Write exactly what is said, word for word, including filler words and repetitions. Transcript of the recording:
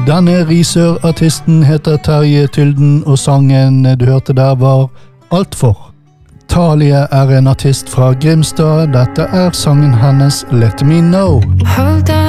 Denne Risør-artisten heter Terje Tylden, og sangen du hørte der var Alt for. Talie er en artist fra Grimstad. Dette er sangen hennes Let Me Know.